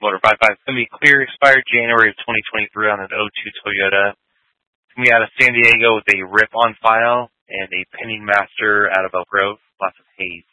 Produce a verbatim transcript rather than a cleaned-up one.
Motor five five. It's going to be clear, expired January of twenty twenty-three on an oh two Toyota. It's going to be out of San Diego with a R I P on file and a pending master out of Elk Grove. Lots of haze.